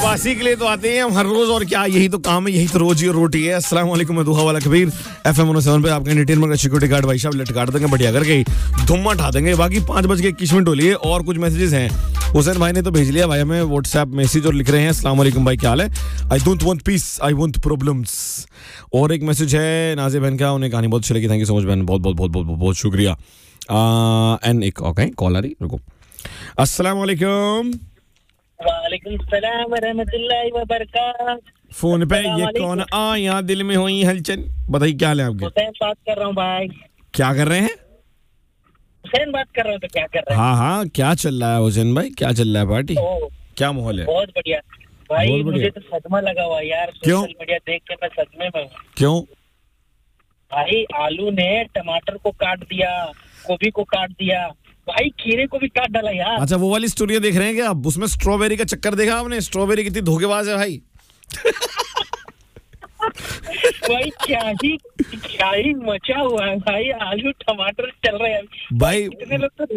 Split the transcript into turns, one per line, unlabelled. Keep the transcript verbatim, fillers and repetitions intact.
बकवासी के लिए तो आते हैं हम हर रोज, और क्या यही तो काम है, यही तो रोजी और रोटी है। अस्सलाम वालेकुम, मैं दुहा वाला Kabir FM one O seven पे आपका एंटरटेनमेंट का सिक्योरिटी गार्ड भाई साहब लटकाट देंगे, बढ़िया करके धुम्मा उठा देंगे। बाकी पाँच बज के इक्कीस मिनट हो लिए और कुछ मैसेजेस हैं। हुसैन भाई ने तो भेज लिया भाई हमें व्हाट्सएप मैसेज और लिख रहे हैं अस्सलाम वालेकुम भाई, क्या हाल है? I don't want piece, I want problems. और एक मैसेज है नाज़िया बहन का, उन्हें कहानी बहुत अच्छी लगी, थैंक यू सो मच बहन, बहुत बहुत बहुत बहुत बहुत शुक्रिया। एंड एक ओके कॉल आ रही, रुको। अस्सलाम वालेकुम।
वालेकुम सलाम व रहमतुल्लाहि व बरकातहू।
फोन पे ये कौन आ यहाँ दिल में हुई हलचल, बताइए क्या हाल है आपके?
हुसैन बात कर रहा हूँ भाई।
क्या कर रहे हैं?
हुसैन बात कर रहा हूँ तो क्या कर रहे हैं?
हाँ हाँ, क्या चल रहा है हुसैन भाई, क्या चल रहा है पार्टी, क्या माहौल है?
बहुत बढ़िया भाई,
बहुत बढ़िया।
मुझे तो सदमा लगा हुआ यार,
क्यों?
सोशल मीडिया देख के मैं सदमे में हूँ।
क्यों?
भाई आलू ने टमाटर को काट दिया, गोभी को काट दिया, भाई खीरे को भी काट डाला यार।
अच्छा वो वाली स्टोरी देख रहे हैं क्या आप? उसमें स्ट्रॉबेरी का चक्कर देखा आपने? स्ट्रॉबेरी कितनी धोखेबाज है भाई।
भाई क्या ही क्या ही मचा हुआ है भाई, आलू टमाटर चल रहे हैं
भाई।
कितने लोग तो